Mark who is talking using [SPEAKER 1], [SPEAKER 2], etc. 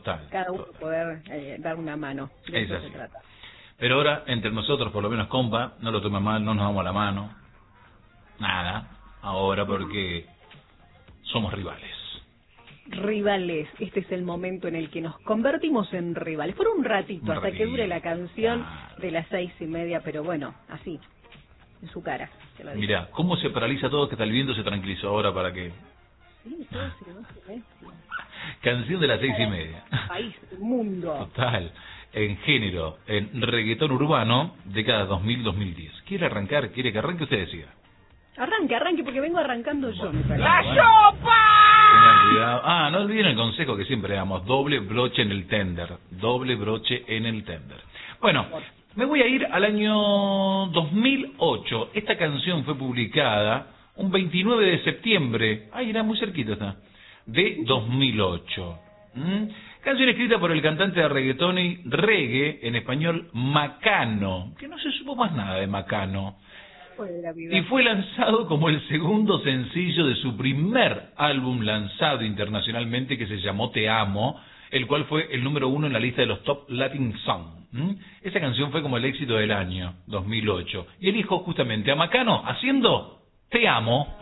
[SPEAKER 1] Total.
[SPEAKER 2] Cada uno poder dar una mano. De
[SPEAKER 1] Es
[SPEAKER 2] eso
[SPEAKER 1] así.
[SPEAKER 2] se trata.
[SPEAKER 1] Pero ahora, entre nosotros, por lo menos, compa, no lo toma mal, no nos damos la mano. Nada. Ahora porque somos rivales.
[SPEAKER 2] Rivales, este es el momento en el que nos convertimos en rivales. Por un ratito,
[SPEAKER 1] Un
[SPEAKER 2] hasta que dure la
[SPEAKER 1] ratito,
[SPEAKER 2] canción
[SPEAKER 1] claro.
[SPEAKER 2] de las 6:30, pero bueno, así, en su cara. Se lo digo.
[SPEAKER 1] Mirá, cómo se paraliza todo, que hasta el viento se tranquilizó ahora para que...
[SPEAKER 2] Sí, todo silencio.
[SPEAKER 1] Canción de las 6:30.
[SPEAKER 2] País, mundo.
[SPEAKER 1] Total. En género, en reggaetón urbano, década 2000-2010. ¿Quiere arrancar? ¿Quiere que arranque? Usted decida.
[SPEAKER 2] Arranque, porque vengo arrancando yo, me parece.
[SPEAKER 1] ¡La Tengan cuidado. No olviden el consejo que siempre damos. Doble broche en el tender. Doble broche en el tender. Bueno, me voy a ir al año 2008. Esta canción fue publicada un 29 de septiembre. Era muy cerquita esta. De 2008. Canción escrita por el cantante de reggaetón y reggae en español Macano. Que no se supo más nada de Macano. Y fue lanzado como el segundo sencillo de su primer álbum lanzado internacionalmente, que se llamó Te Amo, el cual fue el número 1 en la lista de los Top Latin Song. Esa canción fue como el éxito del año 2008. Y elijo justamente a Macano haciendo Te Amo.